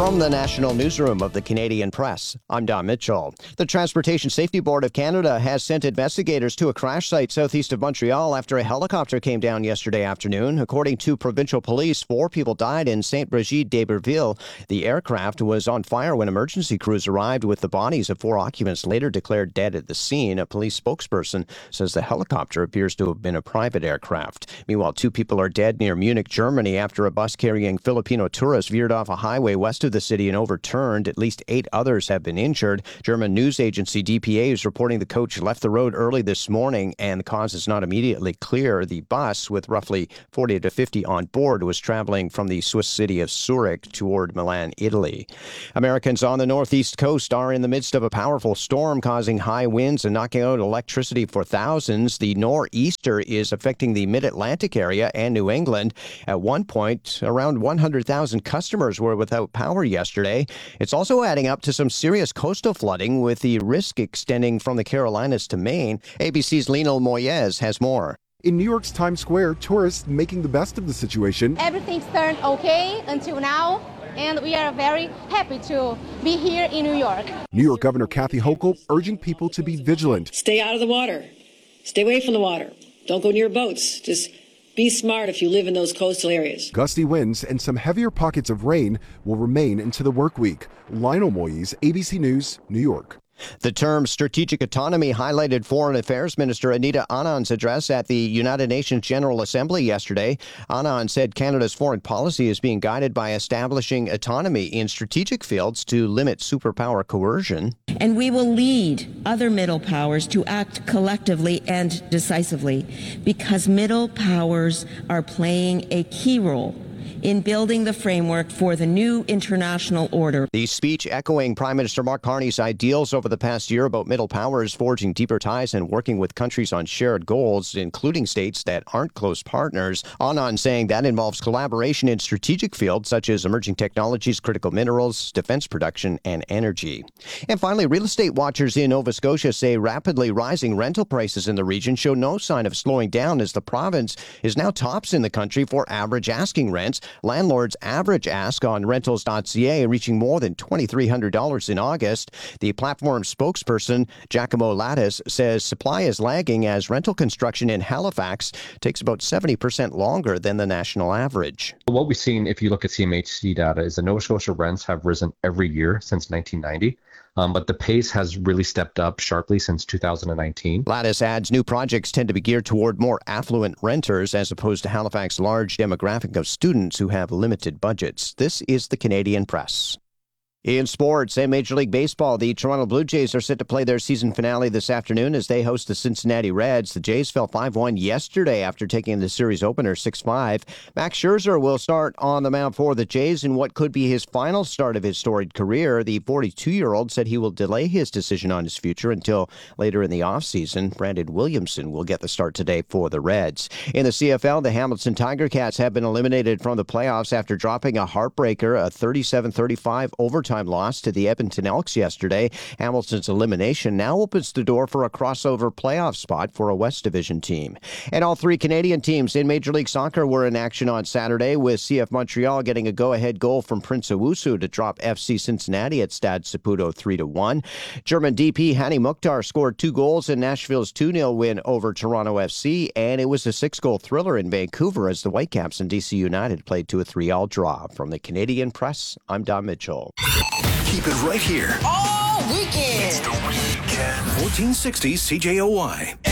From the National Newsroom of the Canadian Press, I'm Don Mitchell. The Transportation Safety Board of Canada has sent investigators to a crash site southeast of Montreal after a helicopter came down yesterday afternoon. According to provincial police, 4 people died in Saint-Brigid-d'Iberville. The aircraft was on fire when emergency crews arrived with the bodies of 4 occupants later declared dead at the scene. A police spokesperson says the helicopter appears to have been a private aircraft. Meanwhile, 2 people are dead near Munich, Germany, after a bus carrying Filipino tourists veered off a highway west of the city and overturned. At least 8 others have been injured. German news agency DPA is reporting the coach left the road early this morning and the cause is not immediately clear. The bus, with roughly 40 to 50 on board, was traveling from the Swiss city of Zurich toward Milan, Italy. Americans on the northeast coast are in the midst of a powerful storm causing high winds and knocking out electricity for thousands. The nor'easter is affecting the mid-Atlantic area and New England. At one point, around 100,000 customers were without power yesterday. It's also adding up to some serious coastal flooding, with the risk extending from the Carolinas to Maine. ABC's Lionel Moyes has more. In New York's Times Square, tourists making the best of the situation. Everything's turned okay until now, and we are very happy to be here in New York. New York Governor Kathy Hochul urging people to be vigilant. Stay out of the water. Stay away from the water. Don't go near boats. Just be smart if you live in those coastal areas. Gusty winds and some heavier pockets of rain will remain into the work week. Lionel Moyes, ABC News, New York. The term strategic autonomy highlighted Foreign Affairs Minister Anita Anand's address at the United Nations General Assembly yesterday. Anand said Canada's foreign policy is being guided by establishing autonomy in strategic fields to limit superpower coercion. And we will lead other middle powers to act collectively and decisively, because middle powers are playing a key role in building the framework for the new international order. The speech echoing Prime Minister Mark Carney's ideals over the past year about middle powers forging deeper ties and working with countries on shared goals, including states that aren't close partners. Anand saying that involves collaboration in strategic fields such as emerging technologies, critical minerals, defense production, and energy. And finally, real estate watchers in Nova Scotia say rapidly rising rental prices in the region show no sign of slowing down, as the province is now tops in the country for average asking rents. Landlords' average ask on rentals.ca reaching more than $2,300 in August. The platform's spokesperson, Giacomo Lattis, says supply is lagging as rental construction in Halifax takes about 70% longer than the national average. What we've seen, if you look at CMHC data, is the Nova Scotia rents have risen every year since 1990. But the pace has really stepped up sharply since 2019. Lattis adds new projects tend to be geared toward more affluent renters as opposed to Halifax's large demographic of students who have limited budgets. This is the Canadian Press. In sports and Major League Baseball, the Toronto Blue Jays are set to play their season finale this afternoon as they host the Cincinnati Reds. The Jays fell 5-1 yesterday after taking the series opener 6-5. Max Scherzer will start on the mound for the Jays in what could be his final start of his storied career. The 42-year-old said he will delay his decision on his future until later in the offseason. Brandon Williamson will get the start today for the Reds. In the CFL, the Hamilton Tiger Cats have been eliminated from the playoffs after dropping a heartbreaker, a 37-35 overtime loss to the Edmonton Elks yesterday. Hamilton's elimination now opens the door for a crossover playoff spot for a West Division team. And all 3 Canadian teams in Major League Soccer were in action on Saturday, with CF Montreal getting a go-ahead goal from Prince Owusu to drop FC Cincinnati at Stade Saputo 3-1. German DP Hani Mukhtar scored 2 goals in Nashville's 2-0 win over Toronto FC, and it was a 6-goal thriller in Vancouver as the Whitecaps and DC United played to a 3-3 draw. From the Canadian Press, I'm Don Mitchell. Keep it right here. All weekend. It's the weekend. 1460 CJOY.